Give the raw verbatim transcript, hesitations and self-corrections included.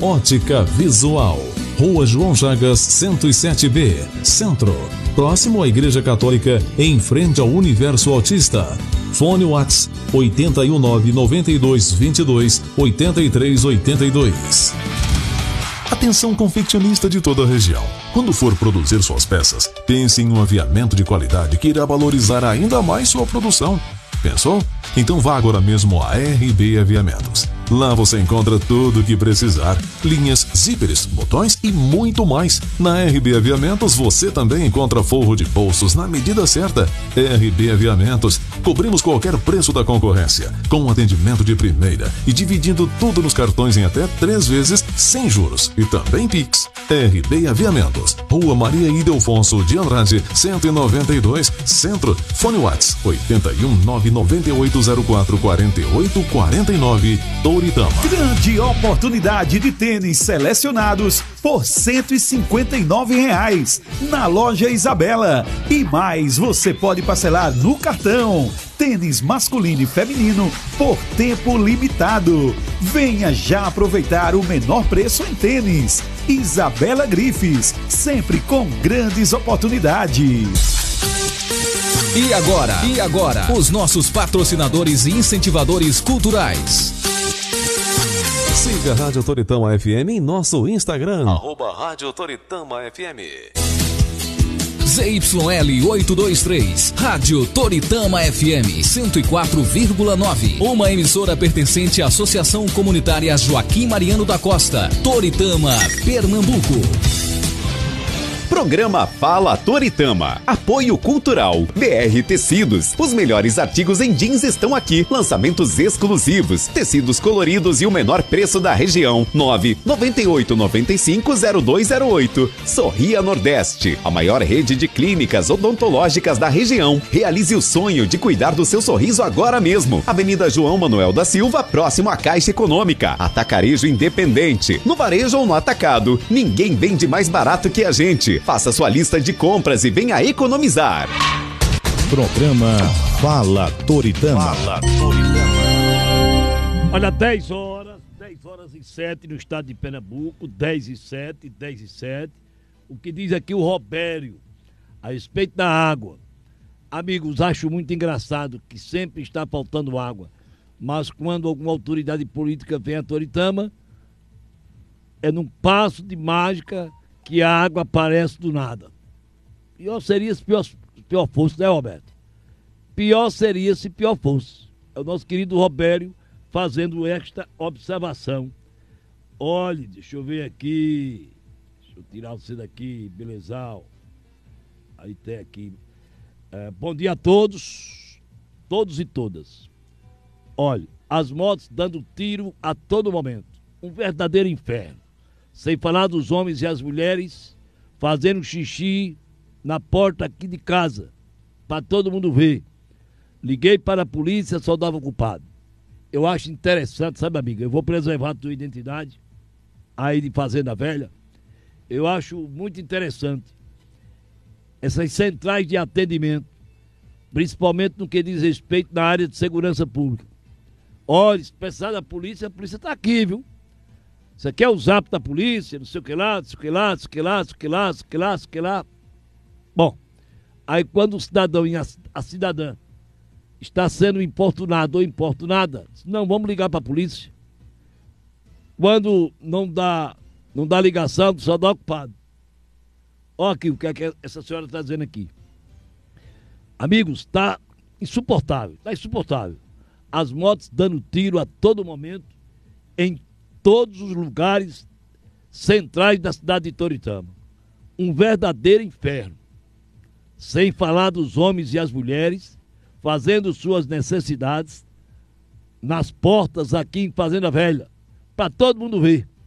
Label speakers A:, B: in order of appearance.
A: Ótica Visual, Rua João Chagas, cento e sete B, Centro, próximo à Igreja Católica, em frente ao Universo Autista. Fone Whats oito um nove, nove dois dois dois, oito três oito dois. Atenção confeccionista de toda a região. Quando for produzir suas peças, pense em um aviamento de qualidade que irá valorizar ainda mais sua produção. Pensou? Então vá agora mesmo a R B Aviamentos. Lá você encontra tudo o que precisar. Linhas, zíperes, botões e muito mais. Na R B Aviamentos você também encontra forro de bolsos na medida certa. R B Aviamentos. Cobrimos qualquer preço da concorrência, com um atendimento de primeira e dividindo tudo nos cartões em até três vezes sem juros e também Pix. R B Aviamentos, Rua Maria Ildefonso de Andrade, cento e noventa e dois, Centro. Fone Whats oito um nove, nove oito zero quatro, quatro oito quatro nove, Toritama.
B: Grande oportunidade de tênis selecionados por cento e cinquenta e nove reais na loja Isabela. E mais, você pode parcelar no cartão. Tênis masculino e feminino por tempo limitado. Venha já aproveitar o menor preço em tênis. Isabela Grifes, sempre com grandes oportunidades.
C: E agora, e agora, os nossos patrocinadores e incentivadores culturais.
A: Siga a Rádio Toritama F M em nosso Instagram, arroba Rádio Toritama F M.
C: Z Y L oitocentos e vinte e três, Rádio Toritama F M cento e quatro vírgula nove, uma emissora pertencente à Associação Comunitária Joaquim Mariano da Costa, Toritama, Pernambuco.
D: Programa Fala Toritama. Apoio Cultural. B R Tecidos. Os melhores artigos em jeans estão aqui. Lançamentos exclusivos. Tecidos coloridos e o menor preço da região. nove nove oito nove cinco zero dois zero oito. Sorria Nordeste. A maior rede de clínicas odontológicas da região. Realize o sonho de cuidar do seu sorriso agora mesmo. Avenida João Manuel da Silva, próximo à Caixa Econômica. Atacarejo Independente. No varejo ou no atacado, ninguém vende mais barato que a gente. Faça sua lista de compras e venha economizar.
E: Programa Fala Toritama. Fala Toritama.
F: Olha, dez horas, dez horas e sete no estado de Pernambuco, dez e sete, dez e sete. O que diz aqui o Robério a respeito da água. Amigos, acho muito engraçado que sempre está faltando água, mas quando alguma autoridade política vem a Toritama, é num passo de mágica que a água aparece do nada. Pior seria se pior, pior fosse, né, Roberto? Pior seria se pior fosse. É o nosso querido Robério fazendo esta observação. Olhe, deixa eu ver aqui. Deixa eu tirar você daqui, belezal. Aí tem aqui. É, bom dia a todos, todos e todas. Olhe, as motos dando tiro a todo momento. Um verdadeiro inferno. Sem falar dos homens e as mulheres fazendo xixi na porta aqui de casa, para todo mundo ver. Liguei para a polícia, só dava culpado. Eu acho interessante, sabe, amiga? Eu vou preservar a tua identidade aí de Fazenda Velha. Eu acho muito interessante essas centrais de atendimento, principalmente no que diz respeito na área de segurança pública. Olha, se precisar da polícia, a polícia está aqui, viu? Isso aqui é o zap da polícia, não sei o que lá, não sei o que lá, não sei o que lá, não sei o que lá, não sei o que lá, não sei o que lá. Bom, aí quando o cidadão e a, a cidadã está sendo importunado ou importunada, não, vamos ligar para a polícia. Quando não dá, não dá ligação, só dá ocupado. Olha aqui o que, é que essa senhora está dizendo aqui. Amigos, está insuportável, está insuportável. As motos dando tiro a todo momento, em todos os lugares centrais da cidade de Toritama. Um verdadeiro inferno. Sem falar dos homens e as mulheres fazendo suas necessidades nas portas aqui em Fazenda Velha, para todo mundo ver.